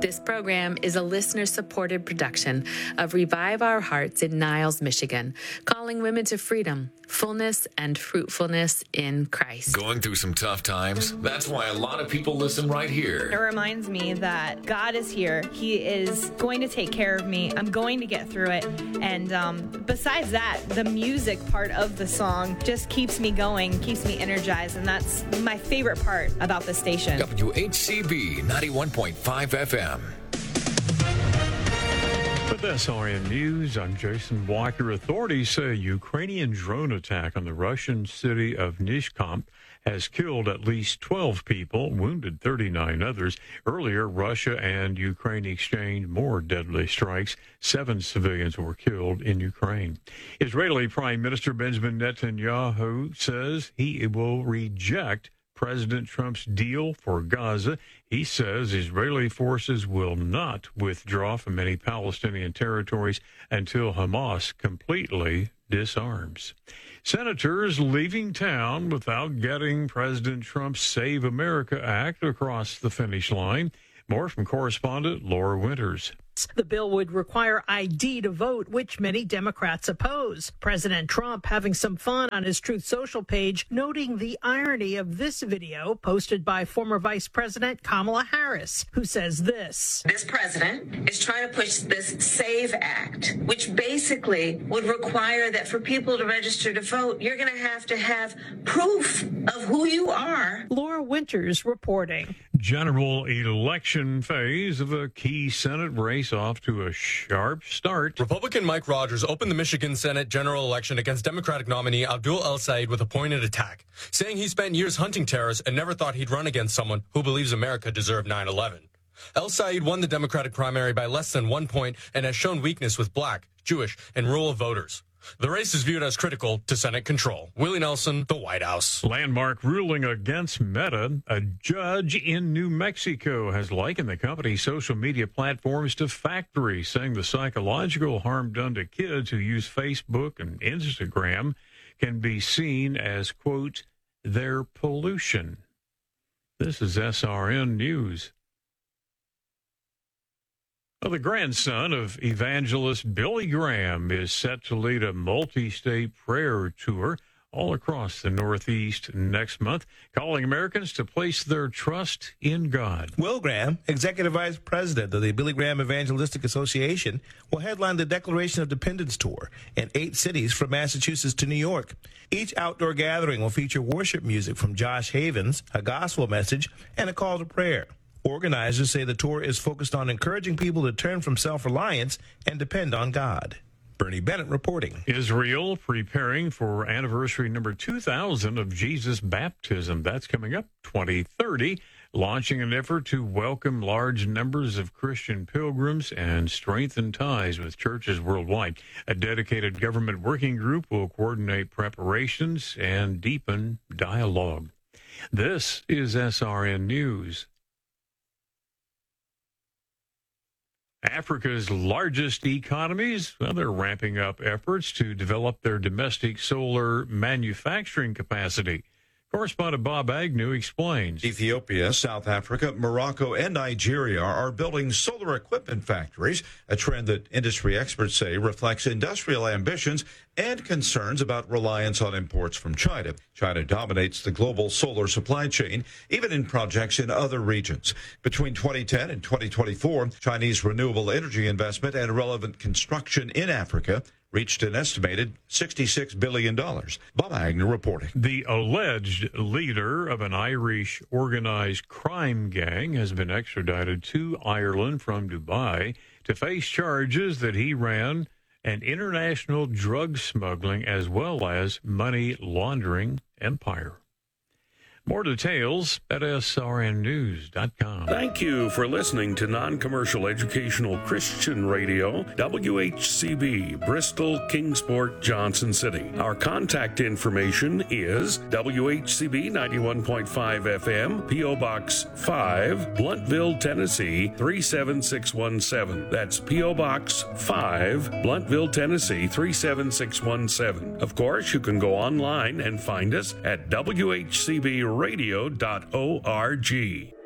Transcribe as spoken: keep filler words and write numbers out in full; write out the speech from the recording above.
This program is a listener-supported production of Revive Our Hearts in Niles, Michigan, calling women to freedom, fullness, and fruitfulness in Christ. Going through some tough times? That's why a lot of people listen right here. It reminds me that God is here. He is going to take care of me. I'm going to get through it. And um, besides that, the music part of the song just keeps me going, keeps me energized, and that's my favorite part about the station. W H C B ninety-one point five F M. With S R N News, I'm Jason Walker. Authorities say a Ukrainian drone attack on the Russian city of Nizhkomp has killed at least twelve people, wounded thirty-nine others. Earlier, Russia and Ukraine exchanged more deadly strikes. Seven civilians were killed in Ukraine. Israeli Prime Minister Benjamin Netanyahu says he will reject President Trump's deal for Gaza. He says Israeli forces will not withdraw from any Palestinian territories until Hamas completely disarms. Senators leaving town without getting President Trump's Save America Act across the finish line. More from correspondent Laura Winters. The bill would require I D to vote, which many Democrats oppose. President Trump having some fun on his Truth Social page, noting the irony of this video posted by former Vice President Kamala Harris, who says this. This president is trying to push this SAVE Act, which basically would require that for people to register to vote, you're going to have to have proof of who you are. Laura Winters reporting. General election phase of a key Senate race off to a sharp start. Republican Mike Rogers opened the Michigan Senate general election against Democratic nominee Abdul El-Sayed with a pointed attack, saying he spent years hunting terrorists and never thought he'd run against someone who believes America deserved nine eleven. El-Sayed won the Democratic primary by less than one point and has shown weakness with black, Jewish, and rural voters. The race is viewed as critical to Senate control. Willie Nelson, the White House. Landmark ruling against Meta. A judge in New Mexico has likened the company's social media platforms to factories, saying the psychological harm done to kids who use Facebook and Instagram can be seen as, quote, their pollution. This is S R N News. Well, the grandson of evangelist Billy Graham is set to lead a multi-state prayer tour all across the Northeast next month, calling Americans to place their trust in God. Will Graham, Executive Vice President of the Billy Graham Evangelistic Association, will headline the Declaration of Dependence Tour in eight cities from Massachusetts to New York. Each outdoor gathering will feature worship music from Josh Havens, a gospel message, and a call to prayer. Organizers say the tour is focused on encouraging people to turn from self-reliance and depend on God. Bernie Bennett reporting. Israel preparing for anniversary number two thousand of Jesus' baptism. That's coming up twenty thirty, launching an effort to welcome large numbers of Christian pilgrims and strengthen ties with churches worldwide. A dedicated government working group will coordinate preparations and deepen dialogue. This is S R N News. Africa's largest economies, well, they're ramping up efforts to develop their domestic solar manufacturing capacity. Correspondent Bob Agnew explains. Ethiopia, South Africa, Morocco, and Nigeria are building solar equipment factories, a trend that industry experts say reflects industrial ambitions and concerns about reliance on imports from China. China dominates the global solar supply chain, even in projects in other regions. Between twenty ten and twenty twenty-four, Chinese renewable energy investment and relevant construction in Africa reached an estimated sixty-six billion dollars. Bob Agnew reporting. The alleged leader of an Irish organized crime gang has been extradited to Ireland from Dubai to face charges that he ran an international drug smuggling as well as money laundering empire. More details at S R N news dot com. Thank you for listening to Non-Commercial Educational Christian Radio, W H C B, Bristol, Kingsport, Johnson City. Our contact information is W H C B ninety-one point five F M, P O Box five, Bluntville, Tennessee three seven six one seven. That's P O Box five, Bluntville, Tennessee three seven six one seven. Of course, you can go online and find us at W H C B radio dot org.